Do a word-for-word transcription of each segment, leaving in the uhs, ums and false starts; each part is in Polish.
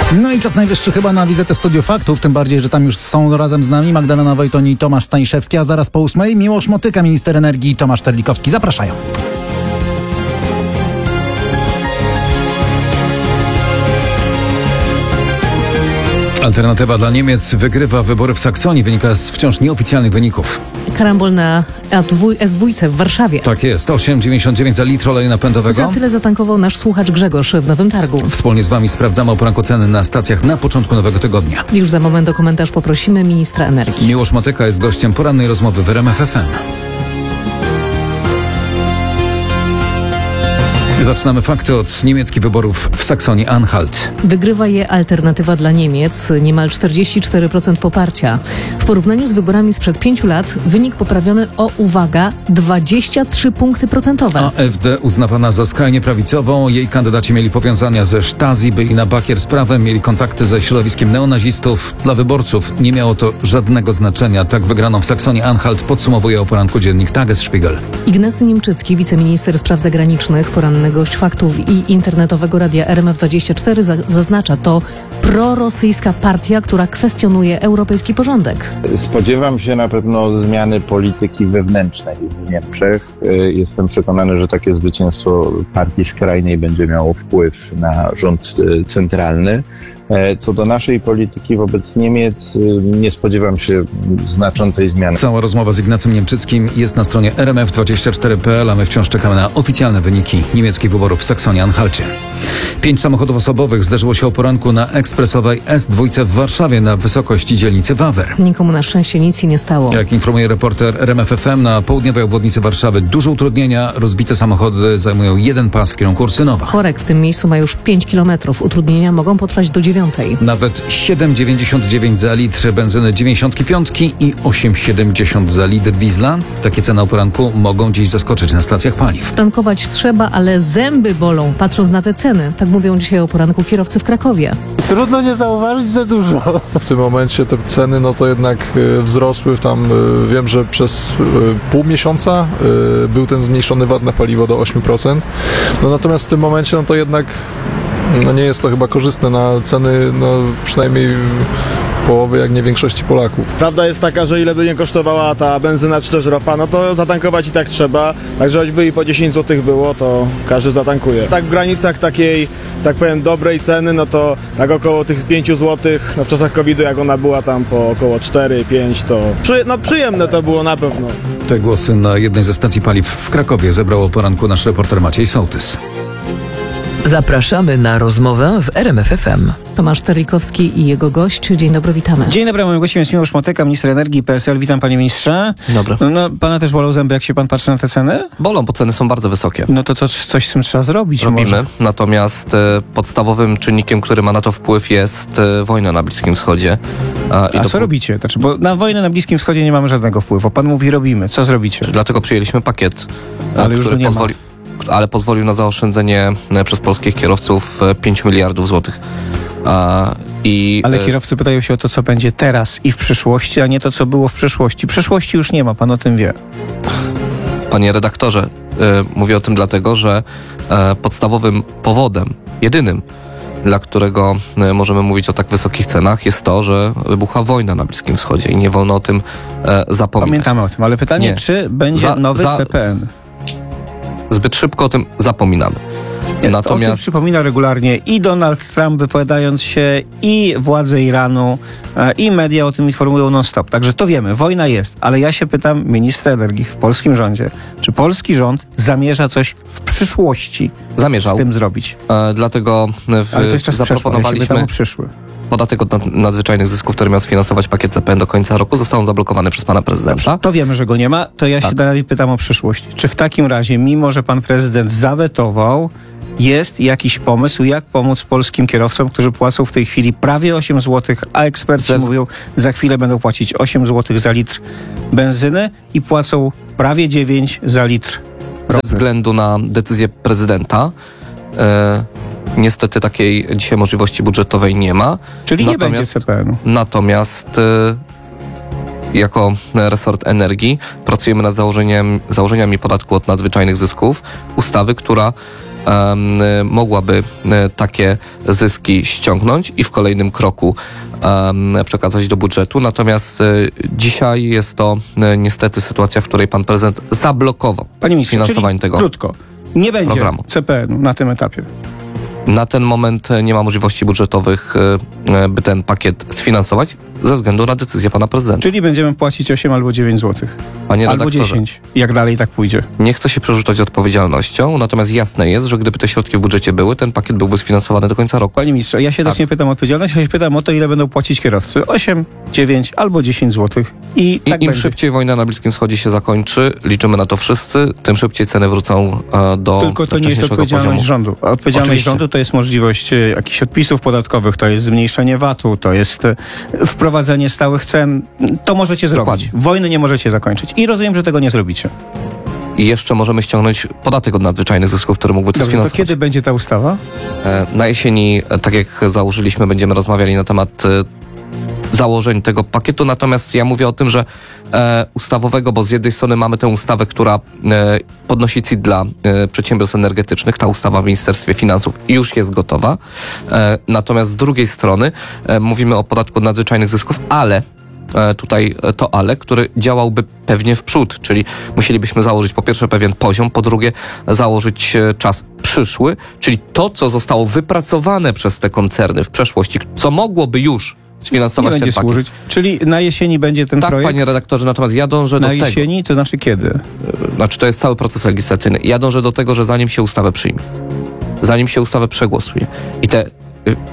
No i czas najwyższy chyba na wizytę w Studiu Faktów, tym bardziej, że tam już są razem z nami Magdalena Wojton i Tomasz Staniszewski, a zaraz po ósmej Miłosz Motyka, minister energii i Tomasz Terlikowski. Zapraszają. Alternatywa dla Niemiec wygrywa wybory w Saksonii, wynika z wciąż nieoficjalnych wyników. Karambol na es dwa w Warszawie. Tak jest, osiem dziewięćdziesiąt dziewięć za litr oleju napędowego. Za tyle zatankował nasz słuchacz Grzegorz w Nowym Targu. Wspólnie z Wami sprawdzamy o poranku ceny na stacjach na początku nowego tygodnia. Już za moment o komentarz poprosimy ministra energii. Miłosz Motyka jest gościem porannej rozmowy w R M F F M. Zaczynamy fakty od niemieckich wyborów w Saksonii-Anhalt. Wygrywa je Alternatywa dla Niemiec, niemal czterdzieści cztery procent poparcia. W porównaniu z wyborami sprzed pięciu lat wynik poprawiony o, uwaga, dwadzieścia trzy punkty procentowe. A F D uznawana za skrajnie prawicową. Jej kandydaci mieli powiązania ze Stasi, byli na bakier z prawem, mieli kontakty ze środowiskiem neonazistów. Dla wyborców nie miało to żadnego znaczenia. Tak wygraną w Saksonii-Anhalt podsumowuje o poranku dziennik Tagesspiegel. Ignacy Niemczycki, wiceminister spraw zagranicznych, poranny gość faktów i internetowego radia R M F dwadzieścia cztery, zaznacza, to prorosyjska partia, która kwestionuje europejski porządek. Spodziewam się na pewno zmiany polityki wewnętrznej w Niemczech. Jestem przekonany, że takie zwycięstwo partii skrajnej będzie miało wpływ na rząd centralny. Co do naszej polityki wobec Niemiec, nie spodziewam się znaczącej zmiany. Cała rozmowa z Ignacym Niemczyckim jest na stronie R M F dwadzieścia cztery kropka p l, a my wciąż czekamy na oficjalne wyniki niemieckich wyborów w Saksonii-Anhalcie. Pięć samochodów osobowych zdarzyło się o poranku na ekspresowej S dwa w Warszawie na wysokości dzielnicy Wawer. Nikomu na szczęście nic się nie stało. Jak informuje reporter R M F F M, na południowej obwodnicy Warszawy duże utrudnienia. Rozbite samochody zajmują jeden pas w kierunku Ursynowa. Korek w tym miejscu ma już pięć kilometrów. Utrudnienia mogą potrwać do dziewiątej. Nawet siedem dziewięćdziesiąt dziewięć za litr benzyny dziewięćdziesiąt pięć i osiem siedemdziesiąt za litr diesla. Takie ceny o poranku mogą dziś zaskoczyć na stacjach paliw. Tankować trzeba, ale zęby bolą, patrząc na te ceny. Tak mówią dzisiaj o poranku kierowcy w Krakowie. Trudno nie zauważyć za dużo. W tym momencie te ceny no to jednak y, wzrosły. Tam y, wiem, że przez y, pół miesiąca y, był ten zmniejszony V A T na paliwo do osiem procent. No natomiast w tym momencie no to jednak no nie jest to chyba korzystne na ceny, no przynajmniej połowy, jak nie większości Polaków. Prawda jest taka, że ile by nie kosztowała ta benzyna czy też ropa, no to zatankować i tak trzeba. Także choćby i po dziesięć złotych było, to każdy zatankuje. Tak w granicach takiej, tak powiem, dobrej ceny, no to tak około tych pięć złotych, no w czasach kowida, jak ona była tam po około cztery pięć, to przy, no przyjemne to było na pewno. Te głosy na jednej ze stacji paliw w Krakowie zebrał o poranku nasz reporter Maciej Sołtys. Zapraszamy na rozmowę w R M F F M. Tomasz Terlikowski i jego gość. Dzień dobry, witamy. Dzień dobry, moim gościem jest Miłosz Motyka, minister energii P S L. Witam, panie ministrze. Dobry. No, pana też bolą zęby, jak się pan patrzy na te ceny? Bolą, bo ceny są bardzo wysokie. No to, to coś z tym trzeba zrobić. Robimy, może. Natomiast e, podstawowym czynnikiem, który ma na to wpływ, jest e, wojna na Bliskim Wschodzie. A, i A to co robicie? Znaczy, bo na wojnę na Bliskim Wschodzie nie mamy żadnego wpływu. Pan mówi, robimy. Co zrobicie? Dlatego przyjęliśmy pakiet, e, Ale już który go nie pozwoli... ale pozwolił na zaoszczędzenie e, przez polskich kierowców e, pięć miliardów złotych. A, i, Ale e, kierowcy pytają się o to, co będzie teraz i w przyszłości, a nie to, co było w przeszłości. Przeszłości już nie ma, pan o tym wie. Panie redaktorze, e, mówię o tym dlatego, że e, podstawowym powodem, jedynym, dla którego e, możemy mówić o tak wysokich cenach, jest to, że wybuchła wojna na Bliskim Wschodzie i nie wolno o tym e, zapominać. Pamiętamy o tym, ale pytanie, Nie. czy będzie Za- nowy za- C P N? Zbyt szybko o tym zapominamy. Nie, Natomiast... O tym Natomiast przypomina regularnie i Donald Trump wypowiadając się, i władze Iranu, e, i media o tym informują non-stop. Także to wiemy, wojna jest. Ale ja się pytam ministra energii w polskim rządzie, czy polski rząd zamierza coś w przyszłości zamierzał z tym zrobić? E, dlatego w, Ale to jest czas zaproponowaliśmy przeszły, ja się pytam o przyszły. podatek od nad, nadzwyczajnych zysków, który miał sfinansować pakiet C P N do końca roku, został on zablokowany przez pana prezydenta. To wiemy, że go nie ma, to ja Tak. się dalej pytam o przyszłość. Czy w takim razie, mimo że pan prezydent zawetował, jest jakiś pomysł, jak pomóc polskim kierowcom, którzy płacą w tej chwili prawie osiem złotych, a eksperci Ze... mówią, za chwilę będą płacić osiem złotych za litr benzyny i płacą prawie dziewięć za litr ropy. Ze względu na decyzję prezydenta e, niestety takiej dzisiaj możliwości budżetowej nie ma. Czyli nie natomiast, będzie C P N-u. Natomiast e, jako resort energii pracujemy nad założeniem, założeniami podatku od nadzwyczajnych zysków, ustawy, która em, mogłaby e, takie zyski ściągnąć i w kolejnym kroku em, przekazać do budżetu. Natomiast e, dzisiaj jest to e, niestety sytuacja, w której pan prezydent zablokował Panie ministrze, finansowanie czyli tego krótko, nie będzie programu. C P N-u na tym etapie. Na ten moment e, nie ma możliwości budżetowych, e, e, by ten pakiet sfinansować ze względu na decyzję pana prezydenta. Czyli będziemy płacić osiem albo dziewięć złotych. Panie Albo redaktorze, dziesięć, jak dalej tak pójdzie. nie chcę się przerzucać odpowiedzialnością, natomiast jasne jest, że gdyby te środki w budżecie były, ten pakiet byłby sfinansowany do końca roku. Panie ministrze, ja się Tak. też nie pytam o odpowiedzialność, ja się pytam o to, ile będą płacić kierowcy. osiem, dziewięć albo dziesięć złotych. I I tak im będzie. szybciej wojna na Bliskim Wschodzie się zakończy, liczymy na to wszyscy, tym szybciej ceny wrócą e, do Tylko to do nie jest wcześniejszego odpowiedzialność poziomu. rządu. A odpowiedzialność Oczywiście. rządu to jest możliwość e, jakichś odpisów podatkowych, to jest zmniejszenie V A T-u, to jest e, wprowadzenie stałych cen. To możecie zrobić. Dokładnie. Wojny nie możecie zakończyć. I rozumiem, że tego nie zrobicie. I jeszcze możemy ściągnąć podatek od nadzwyczajnych zysków, który mógłby to Dobrze, to sfinansować. kiedy będzie ta ustawa? E, Na jesieni, e, tak jak założyliśmy, będziemy rozmawiali na temat e, założeń tego pakietu, natomiast ja mówię o tym, że e, ustawowego, bo z jednej strony mamy tę ustawę, która e, podnosi C I T dla e, przedsiębiorstw energetycznych, ta ustawa w Ministerstwie Finansów już jest gotowa, e, natomiast z drugiej strony e, mówimy o podatku od nadzwyczajnych zysków, ale e, tutaj e, to ale, który działałby pewnie w przód, czyli musielibyśmy założyć po pierwsze pewien poziom, po drugie założyć e, czas przyszły, czyli to, co zostało wypracowane przez te koncerny w przeszłości, co mogłoby już Nie sfinansować ten będzie pakiet. służyć. Czyli na jesieni będzie ten Tak, projekt? panie redaktorze, natomiast ja dążę Na do tego, jesieni, to znaczy kiedy? znaczy to jest cały proces legislacyjny, ja dążę do tego, że zanim się ustawę przyjmie, zanim się ustawę przegłosuje i te y,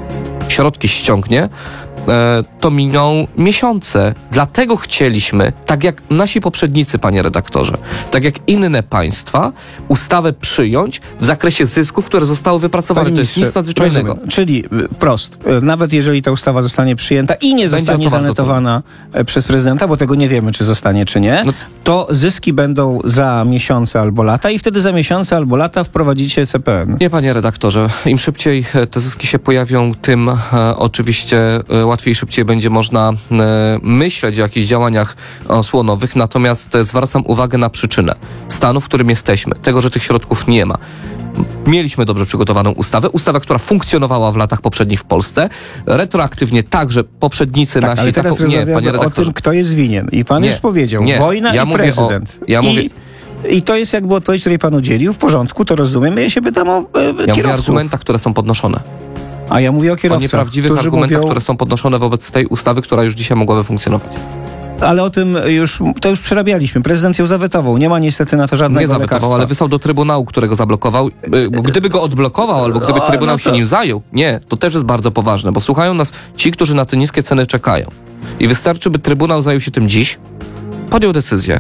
środki ściągnie, e, to miną miesiące. Dlatego chcieliśmy, tak jak nasi poprzednicy, panie redaktorze, tak jak inne państwa, ustawę przyjąć w zakresie zysków, które zostały wypracowane. Panie To jest nic ministrze, nadzwyczajnego. rozumiem. Czyli y, prost, y, nawet jeżeli ta ustawa zostanie przyjęta i nie Będzie zostanie to bardzo zanetowana e, przez prezydenta, bo tego nie wiemy, czy zostanie, czy nie, No- to zyski będą za miesiące albo lata i wtedy za miesiące albo lata wprowadzicie C P N. Nie, panie redaktorze. Im szybciej e, te zyski się pojawią, tym e, oczywiście e, łatwiej i szybciej będzie można e, myśleć o jakichś działaniach osłonowych. Natomiast e, zwracam uwagę na przyczynę stanu, w którym jesteśmy. Tego, że tych środków nie ma. Mieliśmy dobrze przygotowaną ustawę, ustawę, która funkcjonowała w latach poprzednich w Polsce. Retroaktywnie także poprzednicy Tak, nasi... ale teraz taką, nie, panie rozmawiamy o redaktorze. tym, kto jest winien. I pan Nie, już powiedział, nie. wojna Ja i mówię o- prezydent. ja mówię- I, I to jest jakby odpowiedź, której pan udzielił. W porządku, to rozumiemy. Ja się pytam o e, Ja mówię o kierowców. argumentach, które są podnoszone. A ja mówię o O kierowcach, nieprawdziwych którzy argumentach, mówią, które są podnoszone wobec tej ustawy, która już dzisiaj mogłaby funkcjonować. ale o tym już, to już przerabialiśmy. Prezydent ją zawetował. Nie ma niestety na to żadnego Nie zawetował, lekarstwa. ale wysłał do Trybunału, którego zablokował. Y, bo Gdyby go odblokował, albo gdyby O, Trybunał no to- się nim zajął, nie, to też jest bardzo poważne, bo słuchają nas ci, którzy na te niskie ceny czekają. I wystarczy, by Trybunał zajął się tym dziś, podjął decyzję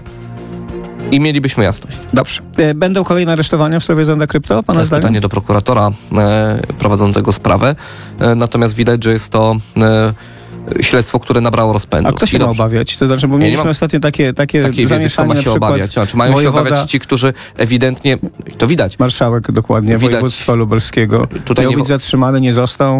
i mielibyśmy jasność. Dobrze. E, Będą kolejne aresztowania w sprawie Zonda Krypto, To pana jest zdaniem? pytanie do prokuratora e, prowadzącego sprawę. E, natomiast widać, że jest to e, śledztwo, które nabrało rozpędu. A kto się I ma dobrze. obawiać? To znaczy, bo Ja nie mieliśmy mam ostatnio takie, takie Takiej wiedzy, kto zamieszanie ma na się przykład obawiać. Znaczy, mają się wojewoda, obawiać ci, którzy ewidentnie, to widać, marszałek dokładnie, Widać- województwa lubelskiego. Tutaj Miał nie być wo- zatrzymany, nie został.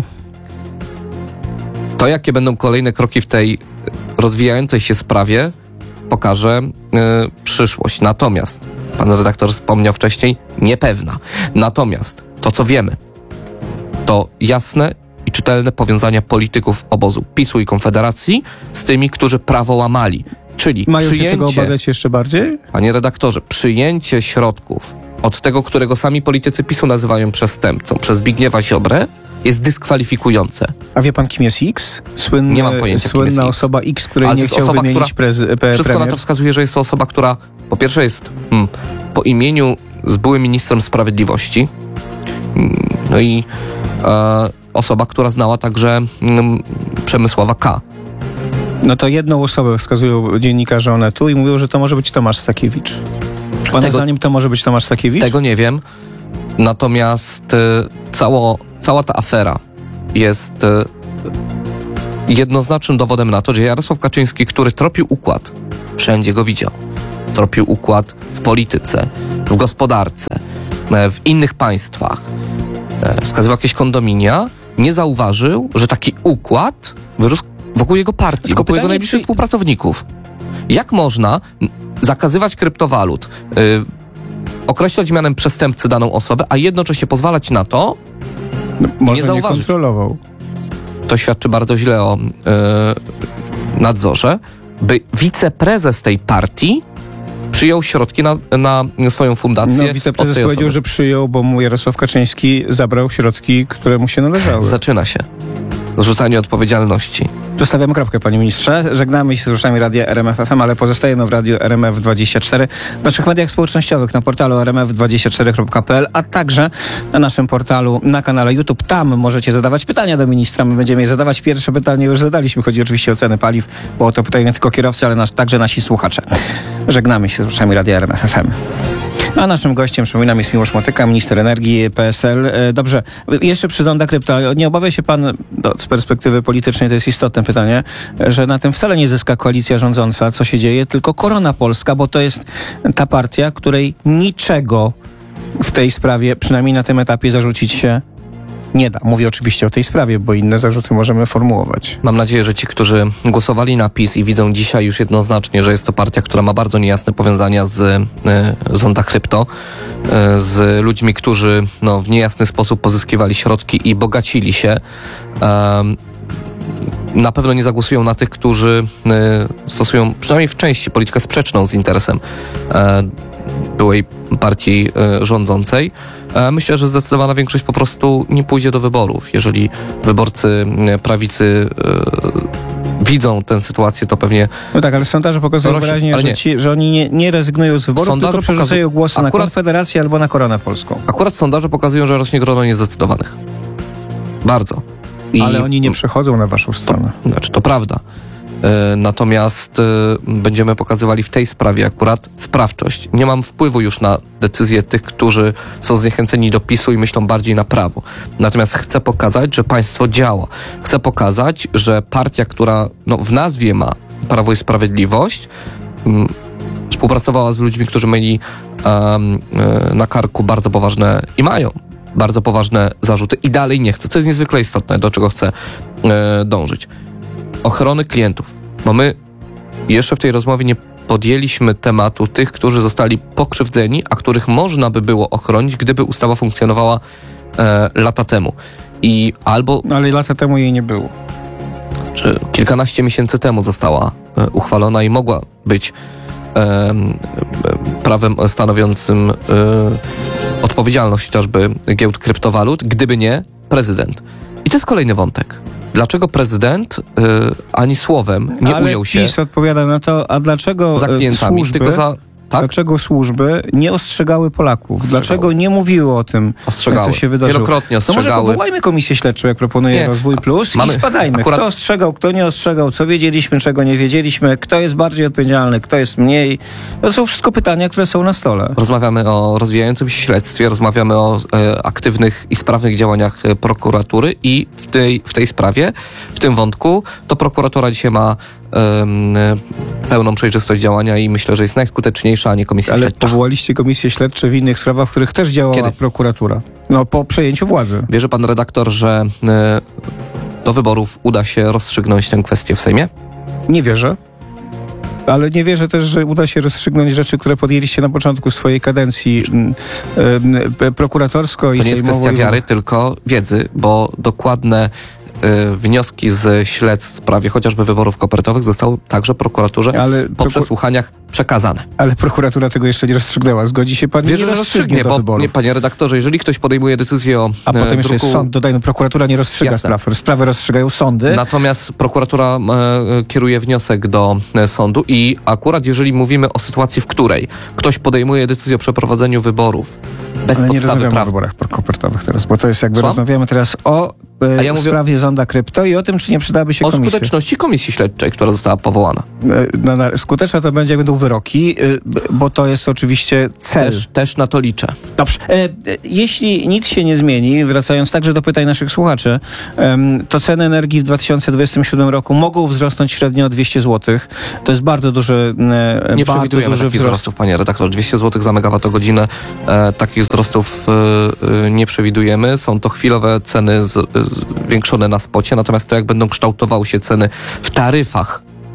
To, jakie będą kolejne kroki w tej rozwijającej się sprawie, pokaże y, przyszłość. Natomiast, pan redaktor wspomniał wcześniej, niepewna. Natomiast to, co wiemy, to jasne i czytelne powiązania polityków obozu PiSu i Konfederacji z tymi, którzy prawo łamali. Czyli Mają się czego przyjęcie, obawiać jeszcze bardziej? panie redaktorze, przyjęcie środków od tego, którego sami politycy PiSu nazywają przestępcą, przez Zbigniewa Ziobrę, jest dyskwalifikujące. A wie pan, kim jest X? Słynny, Nie mam pojęcia, kim słynna jest X. osoba X, której Ale to nie jest chciał osoba, wymienić która- prez, pe, Wszystko premier. na to wskazuje, że jest to osoba, która po pierwsze jest hmm, po imieniu z byłym ministrem sprawiedliwości, mm, no i e, osoba, która znała także mm, Przemysława K. No to jedną osobę wskazują dziennikarze Onetu i mówią, że to może być Tomasz Sakiewicz. Pana Tego- zdaniem to może być Tomasz Sakiewicz? Tego nie wiem, natomiast e, cało, cała ta afera jest e, jednoznacznym dowodem na to, że Jarosław Kaczyński, który tropił układ, wszędzie go widział, tropił układ w polityce, w gospodarce, e, w innych państwach, e, wskazywał jakieś kondominia, nie zauważył, że taki układ wyrósł wokół jego partii, Tylko wokół jego pytanie, najbliższych czy- współpracowników. Jak można m, zakazywać kryptowalut, y, określać mianem przestępcy daną osobę, a jednocześnie pozwalać na to, No, może nie zauważyć. kontrolował. to świadczy bardzo źle o e, nadzorze, by wiceprezes tej partii przyjął środki na, na swoją fundację No, od wiceprezes tej powiedział, osoby. że przyjął, bo mu Jarosław Kaczyński zabrał środki, które mu się należały. Zaczyna się zrzucanie odpowiedzialności. Zostawiamy kropkę, panie ministrze. Żegnamy się z ruszami Radia R M F F M, ale pozostajemy w Radiu R M F dwadzieścia cztery, w naszych mediach społecznościowych, na portalu r m f dwadzieścia cztery kropka p l, a także na naszym portalu, na kanale YouTube. Tam możecie zadawać pytania do ministra. My będziemy je zadawać. Pierwsze pytanie już zadaliśmy. Chodzi oczywiście o ceny paliw, bo o to pytają nie tylko kierowcy, ale nas, także nasi słuchacze. Żegnamy się z ruszami Radia R M F F M. A naszym gościem, przypominam, jest Miłosz Motyka, minister energii, P S L. E, Dobrze, jeszcze przy zonda krypto. Nie obawia się pan, no, z perspektywy politycznej to jest istotne pytanie, że na tym wcale nie zyska koalicja rządząca, co się dzieje, tylko Korona Polska, bo to jest ta partia, której niczego w tej sprawie, przynajmniej na tym etapie, zarzucić się nie da. Mówię oczywiście o tej sprawie, bo inne zarzuty możemy formułować. Mam nadzieję, że ci, którzy głosowali na PiS i widzą dzisiaj już jednoznacznie, że jest to partia, która ma bardzo niejasne powiązania z y, zonda krypto, y, z ludźmi, którzy no, w niejasny sposób pozyskiwali środki i bogacili się, y, na pewno nie zagłosują na tych, którzy y, stosują przynajmniej w części politykę sprzeczną z interesem y, byłej partii y, rządzącej. Myślę, że zdecydowana większość po prostu nie pójdzie do wyborów. Jeżeli wyborcy prawicy yy, widzą tę sytuację, to pewnie... No tak, ale sondaże pokazują rośnie, wyraźnie, ale że, nie. ci, że oni nie, nie rezygnują z wyborów, Sondaże tylko przerzucają pokazu- głosy na akurat- Konfederację albo na Koronę Polską. Akurat sondaże pokazują, że rośnie grono niezdecydowanych. Bardzo. I Ale oni nie przechodzą na waszą stronę. Znaczy, to prawda. E, Natomiast e, będziemy pokazywali w tej sprawie akurat sprawczość. Nie mam wpływu już na decyzje tych, którzy są zniechęceni do PiSu i myślą bardziej na prawo. Natomiast chcę pokazać, że państwo działa. Chcę pokazać, że partia, która no, w nazwie ma Prawo i Sprawiedliwość, m, współpracowała z ludźmi, którzy mieli um, e, na karku bardzo poważne i mają bardzo poważne zarzuty i dalej nie chce, co jest niezwykle istotne, do czego chcę e, dążyć. Ochrony klientów, bo my jeszcze w tej rozmowie nie podjęliśmy tematu tych, którzy zostali pokrzywdzeni, a których można by było ochronić, gdyby ustawa funkcjonowała e, lata temu. I albo No, ale lata temu jej nie było. czy kilkanaście miesięcy temu została e, uchwalona i mogła być e, e, prawem stanowiącym e, odpowiedzialność chociażby giełd kryptowalut, gdyby nie prezydent. I to jest kolejny wątek. Dlaczego prezydent y, ani słowem nie ale ujął się PiS odpowiada na to, a dlaczego za e, klientami, służby, tylko za... Tak? dlaczego służby nie ostrzegały Polaków? Ostrzegały. Dlaczego nie mówiły o tym, Ostrzegały. co się wydarzyło? Wielokrotnie To może ostrzegały. powołajmy komisję śledczą, jak proponuje Nie. Rozwój Plus Mamy- i spadajmy. akurat- Kto ostrzegał, kto nie ostrzegał, co wiedzieliśmy, czego nie wiedzieliśmy, kto jest bardziej odpowiedzialny, kto jest mniej. To są wszystko pytania, które są na stole. Rozmawiamy o rozwijającym się śledztwie, rozmawiamy o e, aktywnych i sprawnych działaniach e, prokuratury i w tej, w tej sprawie, w tym wątku, to prokuratura dzisiaj ma em, e, pełną przejrzystość działania i myślę, że jest najskuteczniejsza, a nie komisja Ale śledcza. powołaliście komisje śledcze w innych sprawach, w których też działała Kiedy? prokuratura. No, po przejęciu władzy. Wierzy pan redaktor, że e, do wyborów uda się rozstrzygnąć tę kwestię w Sejmie? Nie wierzę. Ale nie wierzę też, że uda się rozstrzygnąć rzeczy, które podjęliście na początku swojej kadencji mm, mm, prokuratorsko i To nie jest sejmowo. kwestia wiary, tylko wiedzy, bo dokładne y, wnioski z śledztw w sprawie chociażby wyborów kopertowych zostały także prokuraturze Ale, po proku- przesłuchaniach przekazane. ale prokuratura tego jeszcze nie rozstrzygnęła. Zgodzi się pan? Wierzę, nie że rozstrzygnie rozstrzygnie, do bo wyborów. nie, panie redaktorze, jeżeli ktoś podejmuje decyzję o A e, potem jeszcze druku, jest sąd, dodajmy, prokuratura nie rozstrzyga Jasne. spraw. Sprawy rozstrzygają sądy. natomiast prokuratura e, kieruje wniosek do e, sądu i akurat jeżeli mówimy o sytuacji, w której ktoś podejmuje decyzję o przeprowadzeniu wyborów bez Ale nie podstawy rozmawiamy o prawnej. wyborach kopertowych teraz, bo to jest jakby Słucham? rozmawiamy teraz o e, A ja mówię- sprawie zonda krypto i o tym, czy nie przydałaby się O komisja. skuteczności komisji śledczej, która została powołana. E, na- na- Skuteczna to będzie, jak będą wyroki, e, b- bo to jest oczywiście cel. Też, też na to liczę. Dobrze. E, e, jeśli nic się nie zmieni, wracając także do pytań naszych słuchaczy, em, to ceny energii w dwa tysiące dwudziestym siódmym roku mogą wzrosnąć średnio o dwieście złotych. To jest bardzo duży, e, Nie bardzo przewidujemy duży takich wzrost. wzrostów, panie redaktor. dwieście złotych za megawattogodzinę. E, takich wzrostów e, e, nie przewidujemy. Są to chwilowe ceny z, e, zwiększone na spocie, natomiast to jak będą kształtowały się ceny w taryfach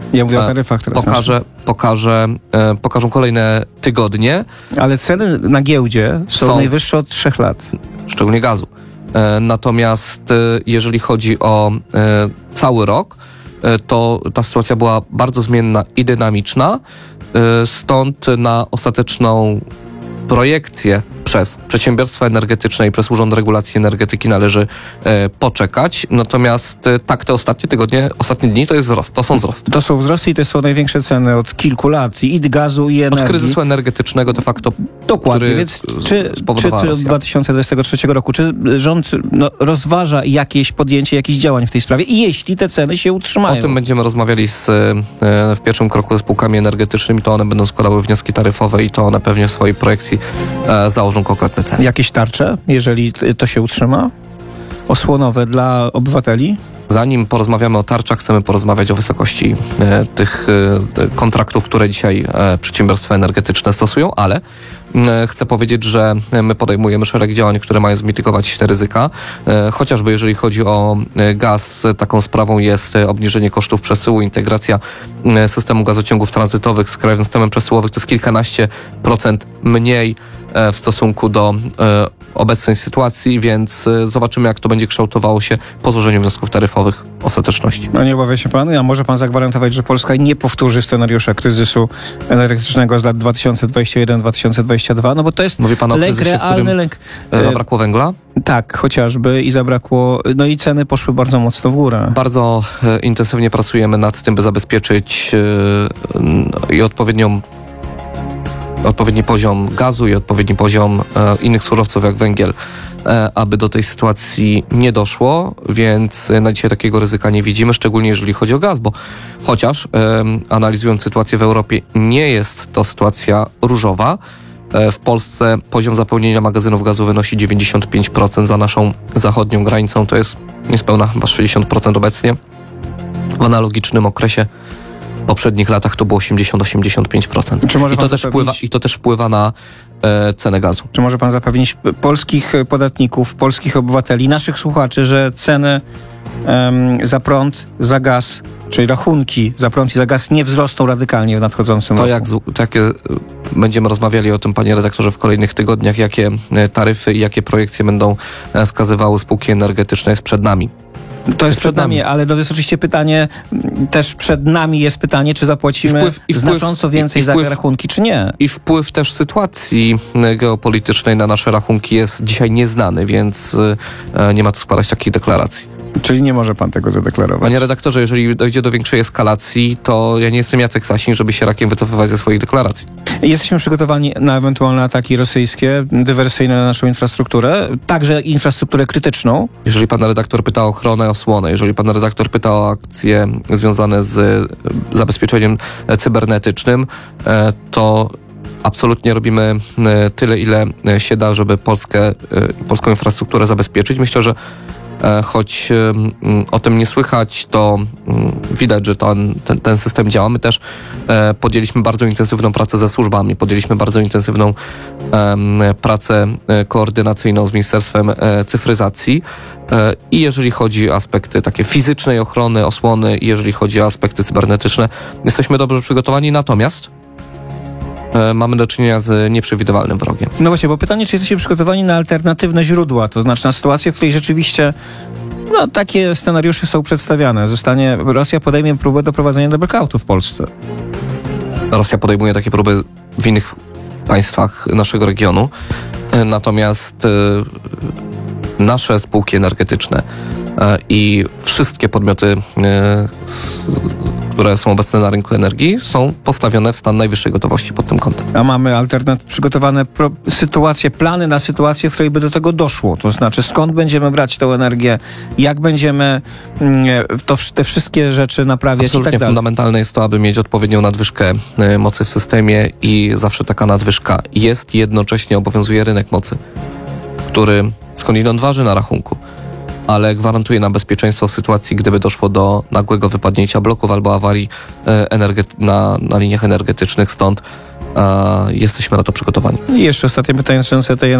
Ja mówię o taryfach teraz. Pokaże, pokaże, e, pokażą kolejne tygodnie, Ale ceny na giełdzie są, Są. najwyższe od trzech lat. szczególnie gazu. E, Natomiast e, jeżeli chodzi o e, cały rok, e, to ta sytuacja była bardzo zmienna i dynamiczna, e, stąd na ostateczną projekcję przez przedsiębiorstwa energetyczne i przez Urząd Regulacji Energetyki należy e, poczekać. Natomiast e, tak, te ostatnie tygodnie, ostatnie dni to jest wzrost, to są wzrosty. To są wzrosty i to są największe ceny od kilku lat. I gazu, i energii. Od kryzysu energetycznego de facto. Dokładnie, który więc czy, czy, spowodowała czy od Rosja. dwa tysiące dwudziestego trzeciego roku, czy rząd no, rozważa jakieś podjęcie jakichś działań w tej sprawie i jeśli te ceny się O utrzymają? tym będziemy rozmawiali z, e, w pierwszym kroku ze spółkami energetycznymi, to one będą składały wnioski taryfowe i to one pewnie w swojej projekcji e, założą konkretne ceny. Jakieś tarcze, jeżeli to się utrzyma? Osłonowe dla obywateli? Zanim porozmawiamy o tarczach, chcemy porozmawiać o wysokości e, tych e, kontraktów, które dzisiaj e, przedsiębiorstwa energetyczne stosują, ale e, chcę powiedzieć, że my podejmujemy szereg działań, które mają zmitygować te ryzyka. E, chociażby jeżeli chodzi o e, gaz, taką sprawą jest e, obniżenie kosztów przesyłu, integracja e, systemu gazociągów tranzytowych z krajowym systemem przesyłowym. To jest kilkanaście procent mniej e, w stosunku do e, obecnej sytuacji, więc e, zobaczymy, jak to będzie kształtowało się po złożeniu wniosków taryfowych ostateczności. No nie obawia się pan, a może pan zagwarantować, że Polska nie powtórzy scenariusza kryzysu energetycznego z lat dwa tysiące dwudziesty pierwszy do dwa tysiące dwudziestego drugiego? No bo to jest Mówi pan o lęk kryzysie, w realny, którym lęk. e, zabrakło węgla? Tak, chociażby i zabrakło, no i ceny poszły bardzo mocno w górę. Bardzo e, intensywnie pracujemy nad tym, by zabezpieczyć e, n- i odpowiednią odpowiedni poziom gazu i odpowiedni poziom e, innych surowców jak węgiel, e, aby do tej sytuacji nie doszło, więc e, na dzisiaj takiego ryzyka nie widzimy, szczególnie jeżeli chodzi o gaz, bo chociaż e, analizując sytuację w Europie, nie jest to sytuacja różowa. E, w Polsce poziom zapełnienia magazynów gazu wynosi dziewięćdziesiąt pięć procent, za naszą zachodnią granicą to jest niespełna chyba sześćdziesiąt procent obecnie. W analogicznym okresie w poprzednich latach to było osiemdziesiąt do osiemdziesięciu pięciu procent. Czy może I to, pan też zapewnić- wpływa, I to też wpływa na e, cenę gazu. Czy może pan zapewnić polskich podatników, polskich obywateli, naszych słuchaczy, że ceny em, za prąd, za gaz, czyli rachunki za prąd i za gaz nie wzrosną radykalnie w nadchodzącym To roku? jak, z- takie, e, będziemy rozmawiali o tym, panie redaktorze, w kolejnych tygodniach, jakie e, taryfy i jakie projekcje będą e, wskazywały spółki energetyczne, jest przed nami. To jest przed nami, ale to jest oczywiście pytanie, m, też przed nami jest pytanie, czy zapłacimy I wpływ- i wpływ- znacząco więcej i za wpływ- te rachunki, czy nie? I wpływ też sytuacji e, geopolitycznej na nasze rachunki jest dzisiaj nieznany, więc e, nie ma co składać takich deklaracji. Czyli nie może pan tego zadeklarować. Panie redaktorze, jeżeli dojdzie do większej eskalacji, to ja nie jestem Jacek Sasin, żeby się rakiem wycofywać ze swoich deklaracji. Jesteśmy przygotowani na ewentualne ataki rosyjskie, dywersyjne na naszą infrastrukturę, także infrastrukturę krytyczną. Jeżeli pan redaktor pyta o ochronę, osłonę, jeżeli pan redaktor pyta o akcje związane z e, zabezpieczeniem e, cybernetycznym, e, to absolutnie robimy e, tyle, ile e, się da, żeby Polskę, e, polską infrastrukturę zabezpieczyć. Myślę, że e, choć e, m, o tym nie słychać, to m, widać, że ten, ten, ten system działa. My też e, podjęliśmy bardzo intensywną pracę ze służbami, podjęliśmy bardzo intensywną em, pracę e, koordynacyjną z Ministerstwem e, Cyfryzacji. E, I jeżeli chodzi o aspekty takie fizycznej ochrony, osłony, i jeżeli chodzi o aspekty cybernetyczne, jesteśmy dobrze przygotowani, natomiast e, mamy do czynienia z nieprzewidywalnym wrogiem. No właśnie, bo pytanie, czy jesteśmy przygotowani na alternatywne źródła, to znaczy na sytuację, w której rzeczywiście no, takie scenariusze są przedstawiane. Zostanie, Rosja podejmie próbę doprowadzenia do blackoutu w Polsce. Rosja podejmuje takie próby w innych państwach naszego regionu, e, natomiast e, nasze spółki energetyczne e, i wszystkie podmioty, e, s, które są obecne na rynku energii, są postawione w stan najwyższej gotowości pod tym kątem. A mamy alternat przygotowane pro, sytuacje, plany na sytuację, w której by do tego doszło. To znaczy, skąd będziemy brać tę energię, jak będziemy mm, to, te wszystkie rzeczy naprawiać i Absolutnie tak dalej. fundamentalne jest to, aby mieć odpowiednią nadwyżkę e, mocy w systemie i zawsze taka nadwyżka jest, jednocześnie obowiązuje rynek mocy, który skądinąd waży na rachunku, ale gwarantuje nam bezpieczeństwo w sytuacji, gdyby doszło do nagłego wypadnięcia bloków albo awarii e, energety- na, na liniach energetycznych, stąd e, jesteśmy na to przygotowani. I jeszcze ostatnie pytanie dotyczące tej